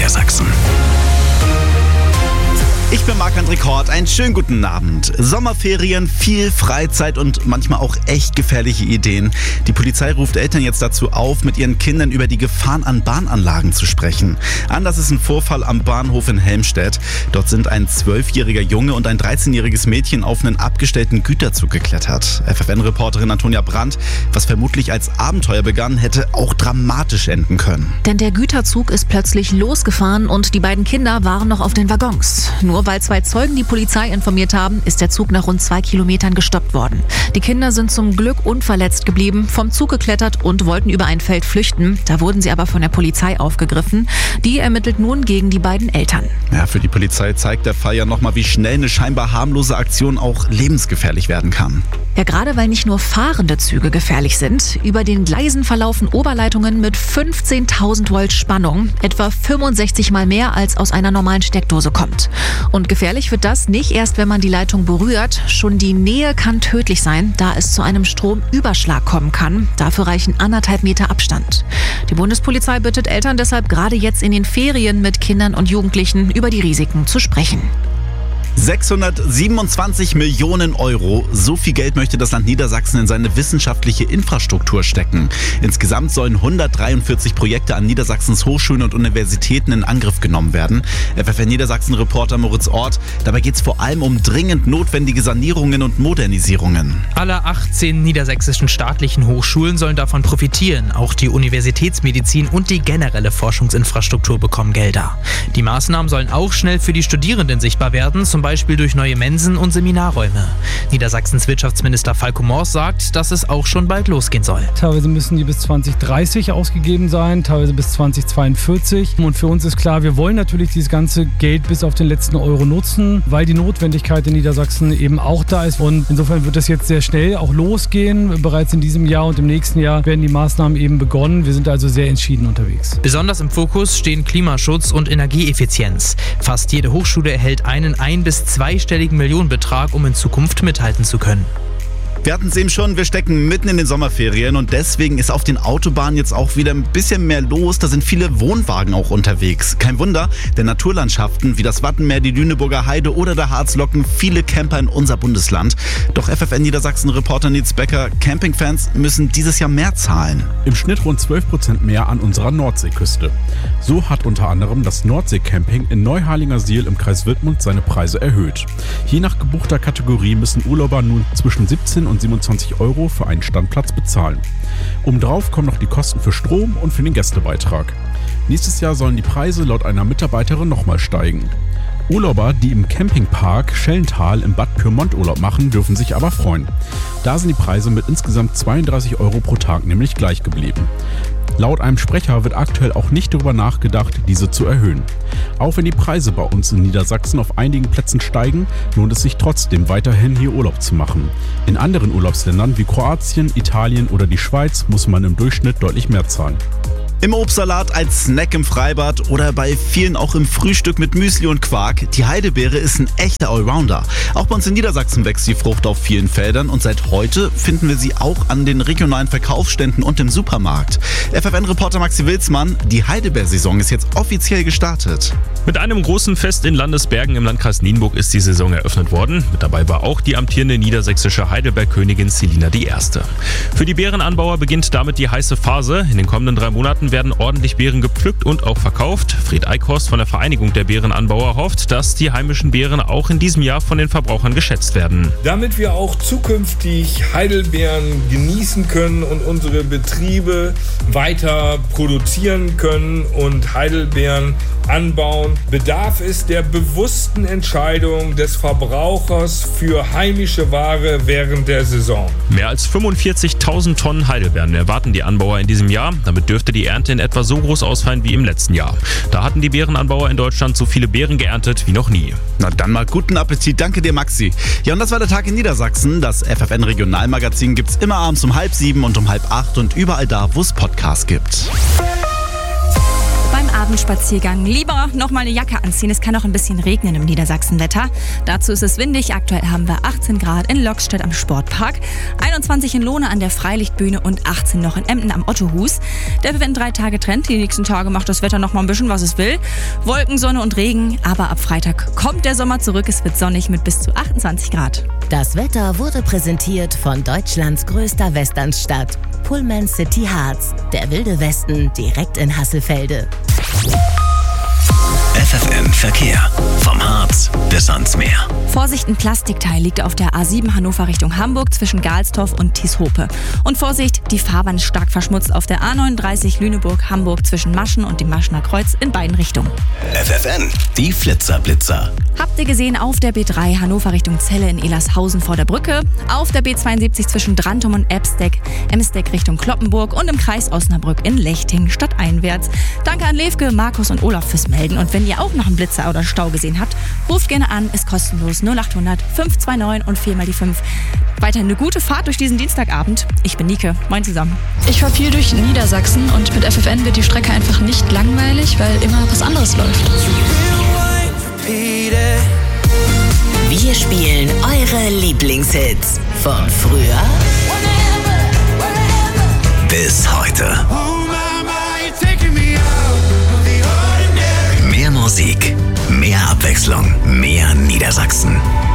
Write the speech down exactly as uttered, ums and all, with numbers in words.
Niedersachsen. Ich bin Marc-André Kort, einen schönen guten Abend. Sommerferien, viel Freizeit und manchmal auch echt gefährliche Ideen. Die Polizei ruft Eltern jetzt dazu auf, mit ihren Kindern über die Gefahren an Bahnanlagen zu sprechen. Anders ist ein Vorfall am Bahnhof in Helmstedt. Dort sind ein zwölfjähriger Junge und ein dreizehnjähriges Mädchen auf einen abgestellten Güterzug geklettert. F F N-Reporterin Antonia Brandt, was vermutlich als Abenteuer begann, hätte auch dramatisch enden können. Denn der Güterzug ist plötzlich losgefahren und die beiden Kinder waren noch auf den Waggons. Nur weil zwei Zeugen die Polizei informiert haben, ist der Zug nach rund zwei Kilometern gestoppt worden. Die Kinder sind zum Glück unverletzt geblieben, vom Zug geklettert und wollten über ein Feld flüchten. Da wurden sie aber von der Polizei aufgegriffen. Die ermittelt nun gegen die beiden Eltern. Ja, für die Polizei zeigt der Fall ja nochmal, wie schnell eine scheinbar harmlose Aktion auch lebensgefährlich werden kann. Ja, gerade weil nicht nur fahrende Züge gefährlich sind. Über den Gleisen verlaufen Oberleitungen mit fünfzehntausend Volt Spannung, etwa fünfundsechzig Mal mehr als aus einer normalen Steckdose kommt. Und gefährlich wird das nicht erst, wenn man die Leitung berührt. Schon die Nähe kann tödlich sein, da es zu einem Stromüberschlag kommen kann. Dafür reichen anderthalb Meter Abstand. Die Bundespolizei bittet Eltern deshalb gerade jetzt in den Ferien mit Kindern und Jugendlichen über die Risiken zu sprechen. sechshundertsiebenundzwanzig Millionen Euro. So viel Geld möchte das Land Niedersachsen in seine wissenschaftliche Infrastruktur stecken. Insgesamt sollen hundertdreiundvierzig Projekte an Niedersachsens Hochschulen und Universitäten in Angriff genommen werden. F F N Niedersachsen-Reporter Moritz Ort. Dabei geht es vor allem um dringend notwendige Sanierungen und Modernisierungen. Alle achtzehn niedersächsischen staatlichen Hochschulen sollen davon profitieren. Auch die Universitätsmedizin und die generelle Forschungsinfrastruktur bekommen Gelder. Die Maßnahmen sollen auch schnell für die Studierenden sichtbar werden, zum Beispiel durch neue Mensen und Seminarräume. Niedersachsens Wirtschaftsminister Falco Mors sagt, dass es auch schon bald losgehen soll. Teilweise müssen die bis zwanzig dreißig ausgegeben sein, teilweise bis zwanzig zweiundvierzig. Und für uns ist klar, wir wollen natürlich dieses ganze Geld bis auf den letzten Euro nutzen, weil die Notwendigkeit in Niedersachsen eben auch da ist. Und insofern wird das jetzt sehr schnell auch losgehen. Bereits in diesem Jahr und im nächsten Jahr werden die Maßnahmen eben begonnen. Wir sind also sehr entschieden unterwegs. Besonders im Fokus stehen Klimaschutz und Energieeffizienz. Fast jede Hochschule erhält einen ein- bis zweistelligen Millionenbetrag, um in Zukunft mithalten zu können. Wir hatten es eben schon, wir stecken mitten in den Sommerferien und deswegen ist auf den Autobahnen jetzt auch wieder ein bisschen mehr los. Da sind viele Wohnwagen auch unterwegs. Kein Wunder, denn Naturlandschaften wie das Wattenmeer, die Lüneburger Heide oder der Harz locken viele Camper in unser Bundesland. Doch F F N Niedersachsen-Reporter Nils Becker, Campingfans müssen dieses Jahr mehr zahlen. Im Schnitt rund zwölf Prozent mehr an unserer Nordseeküste. So hat unter anderem das Nordseecamping in Neuharlingersiel im Kreis Wittmund seine Preise erhöht. Je nach gebuchter Kategorie müssen Urlauber nun zwischen siebzehn und siebenundzwanzig Euro für einen Standplatz bezahlen. Obendrauf kommen noch die Kosten für Strom und für den Gästebeitrag. Nächstes Jahr sollen die Preise laut einer Mitarbeiterin nochmal steigen. Urlauber, die im Campingpark Schellental im Bad Pyrmont Urlaub machen, dürfen sich aber freuen. Da sind die Preise mit insgesamt zweiunddreißig Euro pro Tag nämlich gleich geblieben. Laut einem Sprecher wird aktuell auch nicht darüber nachgedacht, diese zu erhöhen. Auch wenn die Preise bei uns in Niedersachsen auf einigen Plätzen steigen, lohnt es sich trotzdem weiterhin hier Urlaub zu machen. In anderen Urlaubsländern wie Kroatien, Italien oder die Schweiz muss man im Durchschnitt deutlich mehr zahlen. Im Obstsalat, als Snack im Freibad oder bei vielen auch im Frühstück mit Müsli und Quark. Die Heidelbeere ist ein echter Allrounder. Auch bei uns in Niedersachsen wächst die Frucht auf vielen Feldern und seit heute finden wir sie auch an den regionalen Verkaufsständen und im Supermarkt. F F N-Reporter Maxi Wilsmann, die Heidelbeersaison ist jetzt offiziell gestartet. Mit einem großen Fest in Landesbergen im Landkreis Nienburg ist die Saison eröffnet worden. Mit dabei war auch die amtierende niedersächsische Heidelbeerkönigin Selina die Erste. Für die Beerenanbauer beginnt damit die heiße Phase. In den kommenden drei Monaten werden ordentlich Beeren gepflückt und auch verkauft. Fred Eichhorst von der Vereinigung der Beerenanbauer hofft, dass die heimischen Beeren auch in diesem Jahr von den Verbrauchern geschätzt werden. Damit wir auch zukünftig Heidelbeeren genießen können und unsere Betriebe weiter produzieren können und Heidelbeeren anbauen, bedarf es der bewussten Entscheidung des Verbrauchers für heimische Ware während der Saison. Mehr als fünfundvierzigtausend Tonnen Heidelbeeren erwarten die Anbauer in diesem Jahr. Damit dürfte die Ernte in etwa so groß ausfallen wie im letzten Jahr. Da hatten die Beerenanbauer in Deutschland so viele Beeren geerntet wie noch nie. Na dann mal guten Appetit. Danke dir, Maxi. Ja, und das war der Tag in Niedersachsen. Das F F N-Regionalmagazin gibt's immer abends um halb sieben und um halb acht und überall da, wo es Podcasts gibt. Beim Abendspaziergang lieber noch mal eine Jacke anziehen. Es kann auch ein bisschen regnen im Niedersachsenwetter. Dazu ist es windig. Aktuell haben wir achtzehn Grad in Lokstedt am Sportpark, einundzwanzig in Lohne an der Freilichtbühne und achtzehn noch in Emden am Ottohus. Der wird in drei Tage Trend. Die nächsten Tage macht das Wetter noch mal ein bisschen, was es will. Wolken, Sonne und Regen. Aber ab Freitag kommt der Sommer zurück. Es wird sonnig mit bis zu achtundzwanzig Grad. Das Wetter wurde präsentiert von Deutschlands größter Westernstadt, Pullman City Harz. Der wilde Westen direkt in Hasselfelde. F F N Verkehr. Vom Harz bis ans Meer. Vorsicht, ein Plastikteil liegt auf der A sieben Hannover Richtung Hamburg zwischen Galstorf und Tieshope. Und Vorsicht, die Fahrbahn ist stark verschmutzt auf der A neununddreißig Lüneburg-Hamburg zwischen Maschen und dem Maschener Kreuz in beiden Richtungen. F F N, die Flitzer-Blitzer. Habt ihr gesehen auf der B drei Hannover Richtung Celle in Elershausen vor der Brücke, auf der B zweiundsiebzig zwischen Drantum und Ebsteck, Emsteck Richtung Kloppenburg und im Kreis Osnabrück in Lechting stadteinwärts. Danke an Levke, Markus und Olaf fürs Melden. Und wenn ihr auch noch einen Blitzer oder Stau gesehen habt, ruft gerne an, ist kostenlos null acht hundert fünf zwei neun und vier mal die fünf. Weiterhin eine gute Fahrt durch diesen Dienstagabend. Ich bin Nike, moin zusammen. Ich fahre viel durch Niedersachsen und mit F F N wird die Strecke einfach nicht langweilig, weil immer was anderes läuft. Wir spielen eure Lieblingshits von früher bis heute. Mehr Musik, mehr Abwechslung, mehr Niedersachsen.